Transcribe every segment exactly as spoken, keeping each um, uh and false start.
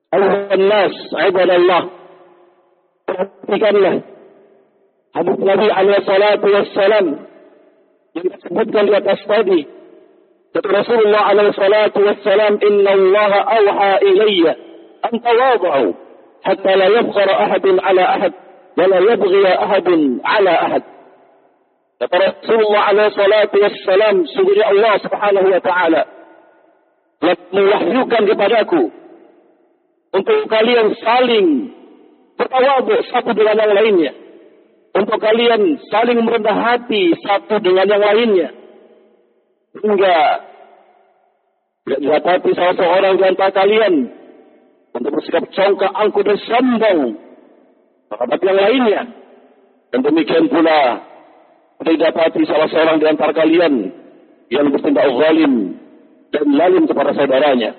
Ayuhan nas, ibadallah, perhatikanlah hadis Nabi alaihi salatu wassalam yang disebutkan di atas tadi. Kata Rasulullah alaihi salatu wassalam, inna Allah awha ilayya an tawadu hatta la yabghara ahadun ala ahad wa la yabghi ahadun ala ahad. Kata Rasulullah alaihi salatu wassalam, sungguhnya Allah subhanahu wa ta'ala telah mewahyukan kepadaku untuk kalian saling bertawadhu satu dengan yang lainnya, untuk kalian saling merendah hati satu dengan yang lainnya, hingga tidak didapati salah seorang di antara kalian untuk bersikap congkak, angkuh dan sombong terhadap yang lainnya, dan demikian pula tidak didapati salah seorang di antara kalian yang bertindak zalim dan lalim kepada saudaranya.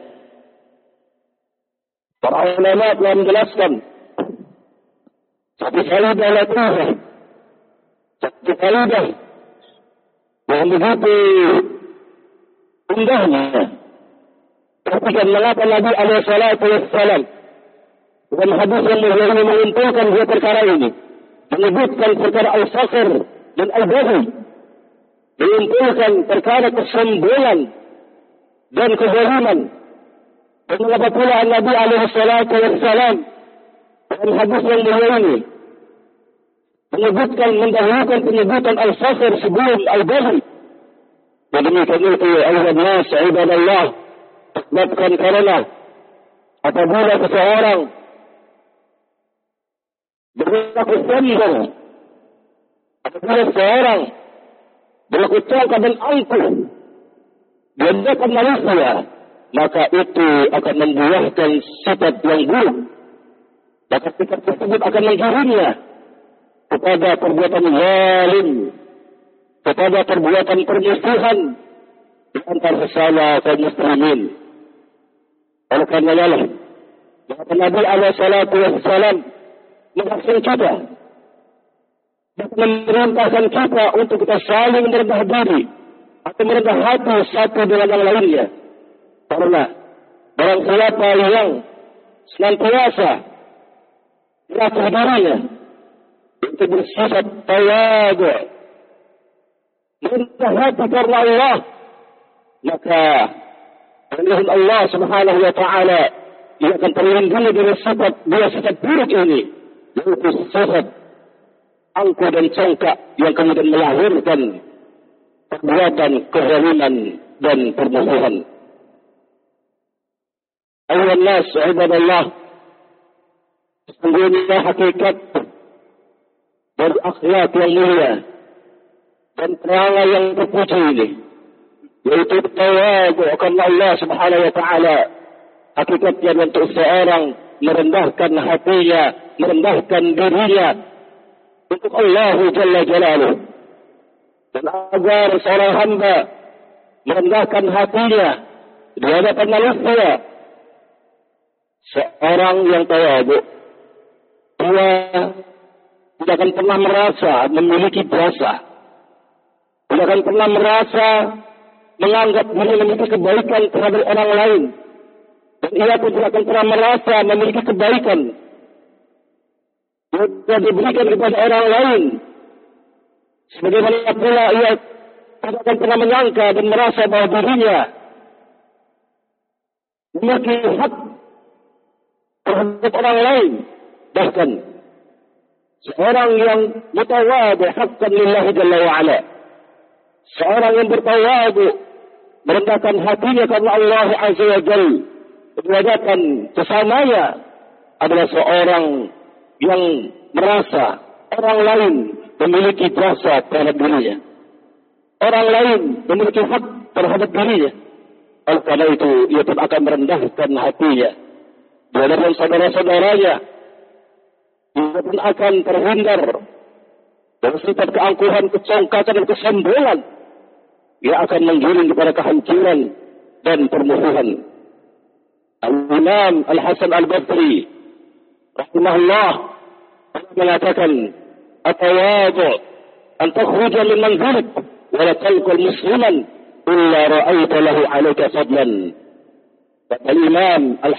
Para ulama telah menjelaskan satu kalidah latifah, satu kalidah yang begitu indahnya. Perhatikan mengapa Nabi alaihi salatu wassalam dalam hadis yang mulia ini mengumpulkan dua perkara ini, menyebutkan perkara al-fakhr dan al-baghi, mengumpulkan perkara kesombongan dan kezaliman. Dan mengapa pula Nabi alaihi salatu wassalam dalam hadis yang mulia ini menyebutkan, mendahulukan penyebutan al-fakhr sebelum al-baghi. Dan demikian itu ayuhan nas ibadallah, sebabkan karena apabila seseorang berlaku sombong, apabila seseorang berlaku congkak dan angkuh di hadapan manusia, maka itu akan membuahkan sifat yang buruk. Maka sifat tersebut akan menggiringnya kepada perbuatan zalim, kepada perbuatan permusuhan di antara sesama kaum muslimin. Oleh karena Allah, Nabi alaihi salatu wassalam menghasil kita dan memerintahkan kita untuk kita saling merendah diri atau merendah hati satu dengan yang lainnya. Karena barang siapa yang senantiasa melatih dirinya untuk bersifat tawadhu, merendah hati karena Allah, maka dengan Allah subhanahu wa ta'ala ia akan terlindungi dari sifat dua sifat buruk ini, yaitu sifat angkuh dan congkak yang kemudian melahirkan perbuatan kezaliman dan permusuhan. Ayuhan nas ibadallah, sesungguhnya hakikat dari akhlak yang mulia dan perangai yang terpuji ini, yaitu tawadhu karena Allah subhanahu wa ta'ala, hakikatnya untuk seorang merendahkan hatinya, merendahkan dirinya untuk Allah Jalla Jalaluh. Dan agar seorang hamba merendahkan hatinya di hadapan manusia, seorang yang tawadhu dia tidak akan pernah merasa memiliki jasa, tidak akan pernah merasa menganggap diri memiliki kebaikan terhadap orang lain, dan ia pun tidak akan pernah merasa memiliki kebaikan yang diberikan kepada orang lain. Sebagaimana pula ia tidak akan pernah menyangka dan merasa bahwa dirinya memiliki hak terhadap orang lain. Bahkan seorang yang mutawadhu haqqan lillahi jalla wa ala, seorang yang bertawadhu merendahkan hatinya karena Allah azza wa jalla, derajatan sesamanya, adalah seorang yang merasa orang lain memiliki jasa terhadap dirinya, orang lain memiliki hak terhadap dirinya. Oleh karena itu ia pun akan merendahkan hatinya di hadapan saudara-saudaranya. Ia pun akan terhindar dari sifat keangkuhan, kecongkakan dan kesombongan. Ia akan menggiring kepada kehancuran dan permusuhan. Al-Imam Al-Hasan Al-Basri rahimahullah mengatakan, at-tawadhu an takhruja min manzilik wa la talqa musliman illa ra'aita lahu 'alayka fadlan. Kata Imam